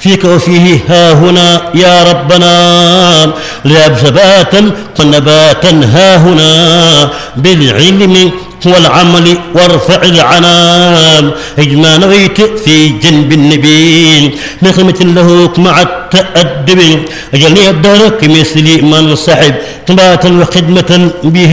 فيك وفيه ها هنا يا ربنا لا ثباتا ونباتا ها هنا بالعلم والعمل وارفع العنان اجمع نويت في جنب النبي بخدمة له مع التأدب اجلني الدار كمثل من صحب ثباتا وخدمة به